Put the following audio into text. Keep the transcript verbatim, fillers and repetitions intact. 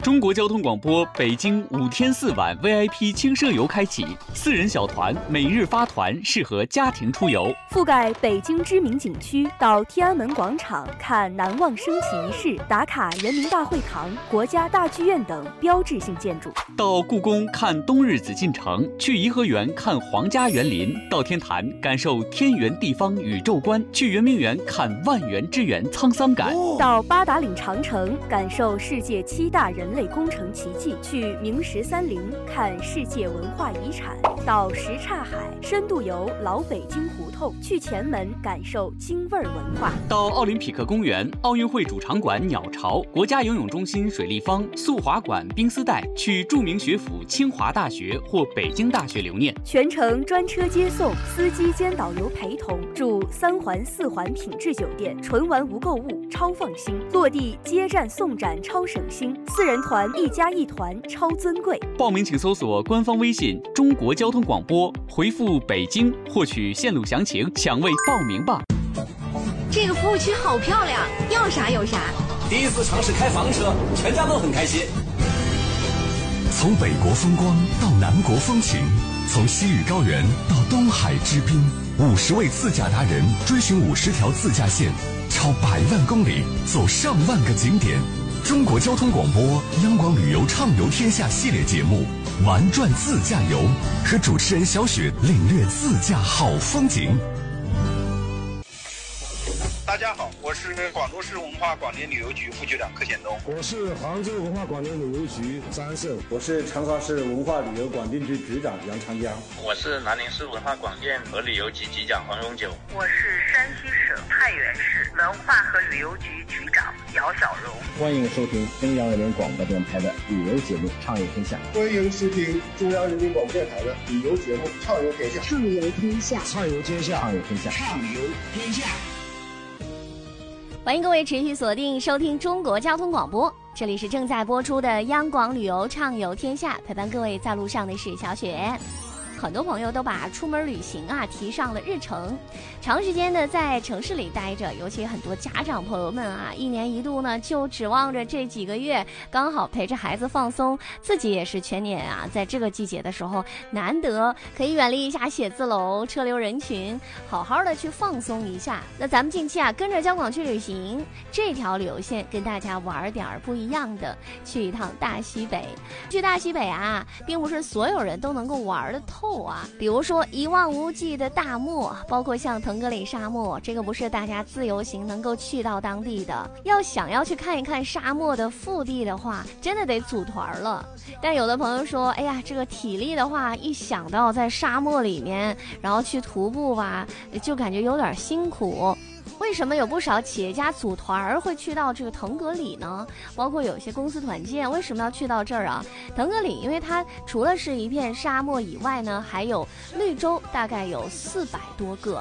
中国交通广播北京五天四晚 V I P 轻奢游开启，四人小团每日发团，适合家庭出游。 覆盖北京知名景区，到天安门广场看难忘升旗仪式，打卡人民大会堂、国家大剧院等标志性建筑； 到故宫看冬日紫禁城，去颐和园看皇家园林；到天坛感受天圆地方宇宙观，去圆明园看万园之园沧桑感； 到八达岭长城感受世界七大人类工程奇迹，去明十三陵看世界文化遗产；到什刹海深度游老北京胡同，去前门感受京味儿文化； 到奥林匹克公园、奥运会主场馆鸟巢、国家游泳中心水立方、速滑馆冰丝带，去著名学府清华大学或北京大学留念。 全程专车接送，司机兼导游陪同，住三环四环品质酒店，纯玩无购物，超放心；落地接站送展，超省心；四人团一加一团，超尊贵。 报名请搜索官方微信“中国交通广播”，回复“北京”获取线路详情，抢位报名吧。 这个服务区好漂亮，要啥有啥。 第一次尝试开房车，全家都很开心。 从北国风光到南国风情，从西域高原到东海之滨，五十位自驾达人追寻五十条自驾线，超百万公里，走上万个景点。中国交通广播央广旅游畅游天下系列节目《玩转自驾游》，和主持人小雪领略自驾好风景。 大家好，我是广州市文化广电旅游局副局长柯显东。 我是杭州文化广电旅游局张安胜。 我是长沙市文化旅游广电局局长杨长江。 我是南宁市文化广电和旅游局局长黄永久。 我是山西省太原市文化和旅游局局长姚小荣。 欢迎收听中央人民广播电台的旅游节目《畅游天下》。 欢迎收听中央人民广播电台的旅游节目《畅游天下》。 畅游天下， 畅游天下， 畅游天下， 畅游天下。 欢迎各位持续锁定收听中国交通广播，这里是正在播出的央广旅游畅游天下，陪伴各位在路上的是小雪。很多朋友都把出门旅行啊提上了日程，长时间的在城市里待着，尤其很多家长朋友们啊，一年一度呢就指望着这几个月刚好陪着孩子放松，自己也是全年啊在这个季节的时候难得可以远离一下写字楼车流人群，好好的去放松一下。那咱们近期啊跟着交广去旅行，这条旅游线跟大家玩点不一样的，去一趟大西北。去大西北啊并不是所有人都能够玩得透啊，比如说一望无际的大漠，包括像腾格里沙漠，这个不是大家自由行能够去到当地的。要想要去看一看沙漠的腹地的话，真的得组团了。但有的朋友说，哎呀，这个体力的话，一想到在沙漠里面，然后去徒步吧，就感觉有点辛苦。为什么有不少企业家组团会去到这个腾格里呢？包括有些公司团建为什么要去到这儿啊？腾格里因为它除了是一片沙漠以外呢，还有绿洲，大概有四百多个。